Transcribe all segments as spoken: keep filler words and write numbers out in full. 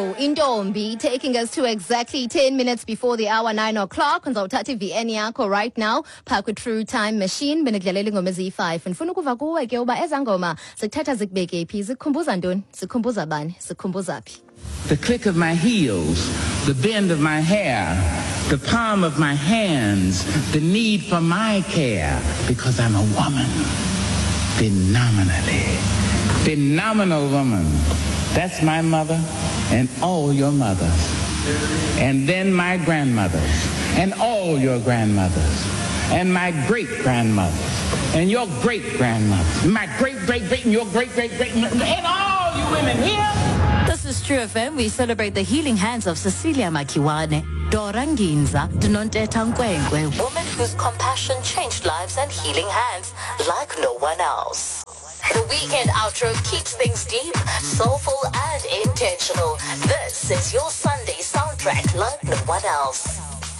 Yo, Indombi, taking us to exactly ten minutes before the hour, nine o'clock. Ngizawuthatha V N yakho right now. Phaa True Time Machine. Benidlalela ingoma ezi five. Ngifuna ukuva kuwe ke uba ezangoma zikuthatha zikubeke phi, zikhumbuza ntoni, zikhumbuza bani, zikhumbuza phi. The click of my heels, the bend of my hair, the palm of my hands, the need for my care, because I'm a woman. Phenomenally. Phenomenal woman. That's my mother and all your mothers. And then my grandmothers and all your grandmothers. And my great-grandmothers and your great-grandmothers. My great-great-great and your great-great-great and all you women here. This is True F M. We celebrate the healing hands of Cecilia Makiwane, Dora Nginza, Dinonteta Nkwenkwe, women whose compassion changed lives and healing hands like no one else. The weekend outro keeps things deep, soulful, and intentional. This is your Sunday soundtrack like no one else.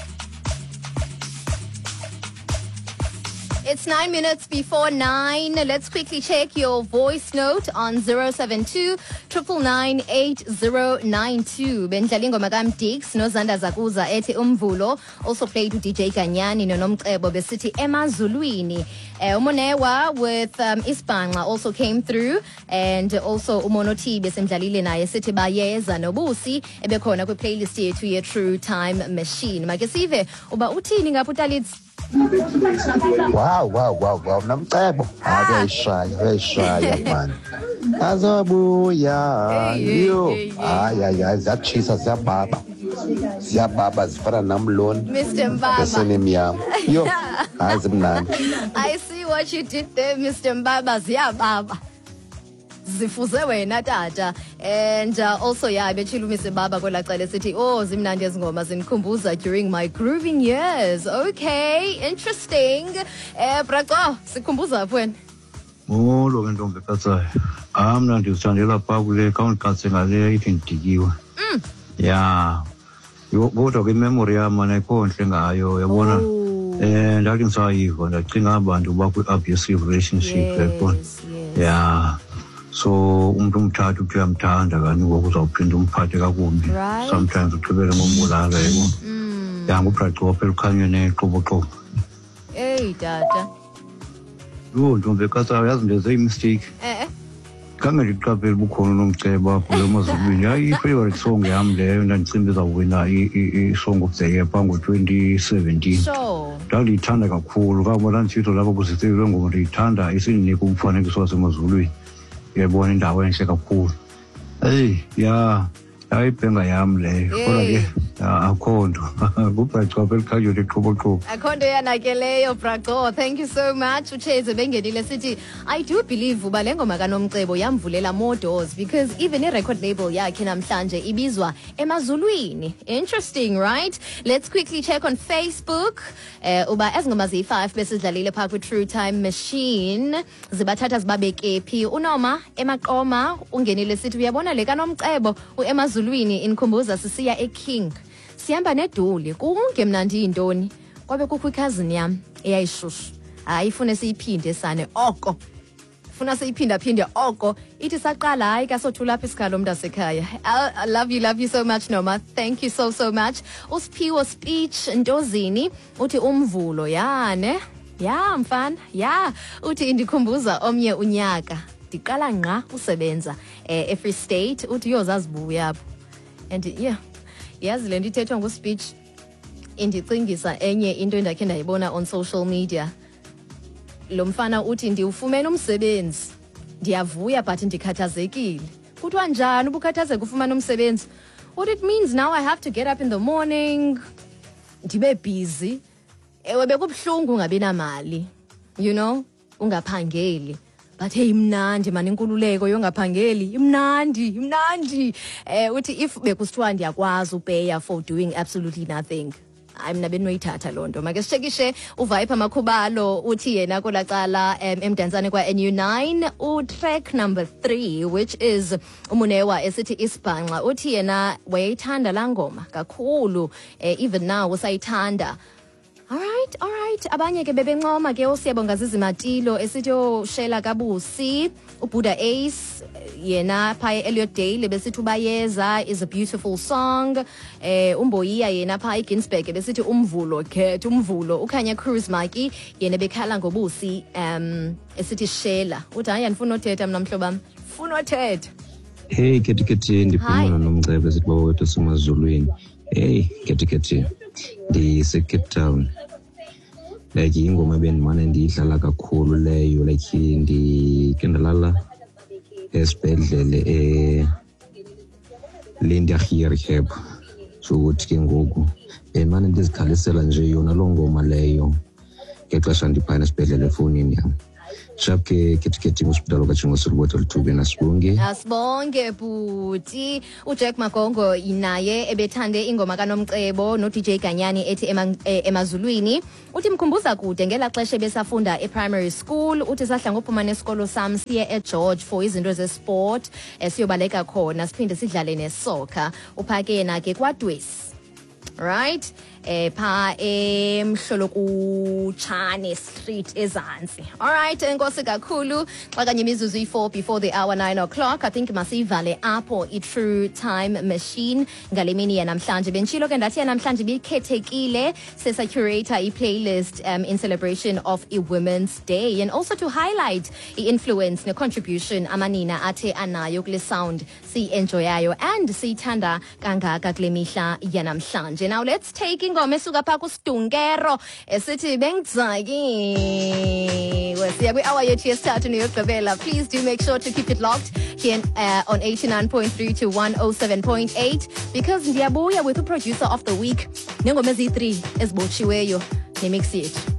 It's nine minutes before nine. Let's quickly check your voice note on zero seven two, nine nine eight zero nine two. Bendlala ingoma kaMdix noZanda Zakuza ethi Umvulo. Also played with D J Kanyani noNomcebo besithi Emazulwini. Uh, Umonewa with um, Isibhanqa also came through, and also uMonotibe semdlalile naye sithi Bayeza noBusi ebekhona kwi playlist yethu ye True Time Machine. Make sive uba uthini ngapha uTalitsi. Wow, wow, wow, wow. Namcebo. Akayishaya, akayishaya man. Azabuya. Yo. Ay, ay, ay. Ziyatshisa, ziyababa. Ziyababa zifana namloni. Mister Mbaba. Esenemnyama. Yo. Hayi zimnandi. I see what you did there, Mister Mbaba. Ziyababa. Zifuze wena tata. And uh, also yeah, betshilo Mister Baba kwelacele sithi oh zimnandi ezingoma zinikhumbuza during my grooving years. Okay, interesting. Eh Braco, sikhumbuza phi wena? Molo ke ntombi Katsayo. Ah mna ndizithandela phaa kule Countcats ngale ithi ndidikiwe. Mm. Yeah. Yo kodwa ke memory yam ayikhonhle ngayo yabona. Eh ndathi ngisayiva ndacinga abantu bakwi abusive relationship yabona. Yeah. So umuntu umthatha uthi uyamthanda kanti ngoku uzawuphinda umphathe kakubi. Sometimes uqhubele ngombulala yebo. Mm. Ya nguBraco phela ukhanyene eqoboqobo. Hey tata. Yo ntombi Katsayo yazi ndenze mistake. Eh. Kange ndiqaphela bukhona nomcebo apho leMazulwini. Hayi i-favorite song yami leyo ndandicimba izawuwina i-song of the year phaa ngo-twenty seventeen. Sure. Ndandiyithanda kakhulu kabona ndisitsho lapho kusitsekile ngoba ndiyithanda isinika umfanekiso waseMazulwini. Yabona indawo enhle kakhulu. Hey, yeah. Ayibhenga yami leyo. Kodwa ke akho nto. nguBraco phela ukhanyene eqoboqobo. Akho nto yanakeleyo Braco. Thank you so much. Ucheze bengenile sithi I do believe uba le ngoma kaNomcebo yamvulela more doors because even i-record label yakhe namhlanje ibizwa Emazulwini. Interesting, right? Let's quickly check on Facebook. Uh, uba ezingoma ziyi five besidlalile phaa kwi True Time Machine. Zibathatha zibabeke phi. Unoma eMaqoma ungenile sithi uyabona le kaNomcebo uEmazulwini inkhumbuza sisiya eKing. Sihamba nedoli kunge mnandi yintoni kwabe kukho i-cousin yami eyayishushu. Hayi ifune siyiphinde sane oko. Funa siyiphinda phinde oko. Ithi saqala hayi kasothula lapha isikhalo mntasekhaya. I love you, love you so much Noma. Thank you so so much. Usiphiwo speech Ntozini uthi umvulo yane. Ya mfana. Ya uthi indikhumbuza omnye unyaka. Ndiqala ngqa usebenza eh e-Free State uthi yozazibuya apho. And yeah. Yazi le nto ithethwa ngospeech indicingisa enye into endakhe ndayibona on social media. Lo mfana uthi ndiwufumene umsebenzi. Ndiyavuya but ndikhathazekile. Kuthiwa njani ubukhathazeka ufumana umsebenzi? What it means now I have to get up in the morning. Ndibe busy. Ewe bekubhlungu ungabi namali. You know? Ungaphangeli. But hey imnandi man inkululeko yongaphangeli imnandi imnandi eh uthi if bekusithiwa ndiyakwazi upeya for doing absolutely nothing I'm nabenoyithatha lonto make sichekishe uvibe amakhubalo uthi yena kolacala emdantsane kwa N U nine u track number three which is umunewa esithi Isibhanqa uthi yena wayithanda la ngoma kakhulu even now usayithanda Alright, alright. Abanye ke bebencoma ke osiyabonga zizimatilo esitho shela kabusi, uBuddha Ace, yena pha Elliot Dale besithi ubayeza is a beautiful song. Eh umboyiya yena pha eGinsberg besithi umvulo khetha umvulo. Ukhanya Cruise Mikey yena bekhala ngobusi um esithi shela. Uthi hayi andifuna uthetha mina mhlobam. Funa uthetha. Hey kethi kethi ndiphumula nomcebe sithi bawethu simazulwini. Hey kethi kethi ndise Cape Town. Like ingoma bendimane ndiyidlala kakhulu leyo like ndikendalala esibhedlele eh Linda Rehab. So uthi ke ngoku bendimane ndizikhalisela nje yona lo ngoma leyo ngexesha ndiphana esibhedlele efonini yami. Shapke ketiketi hospital kachingo silibotha lithubi nasibonge. Asibonge buti. uJack Magongo inaye ebethande ingoma kaNomcebo no D J Ganyani ethi emazulwini. Uthi mkhumbuza kude ngela xesha besafunda ePrimary School. Uthi sahla ngophuma nesikolo sam siye eGeorge for izinto zesport esiyobaleka khona siphinde sidlale nesoccer. Uphake yena ke kwaDwesi. Right? Eh pha emhlolokuchane street ezansi. All right, enkosi kakhulu. Xa kanye imizuzu i-four before the hour nine o'clock. I think masivale apho i-True Time Machine ngale mini yanamhlanje. Benchilo ke ndathi yanamhlanje bikhethekile sesa curator i-playlist um, in celebration of a Women's Day and also to highlight i-influence ne-contribution amanina athe anayo kule sound si enjoyayo and siyithanda kangaka kule mihla yanamhlanje. Now let's take ingoma esuka pha kuSidungero esithi bengizaki. Wesiya kwi-hour yethu yesithathu neyokugqibela. Please do make sure to keep it locked here uh, on eighty-nine point three to one oh seven point eight because ndiyabuya with the producer of the week nengoma ezi three ezibotshiweyo nemix yethu.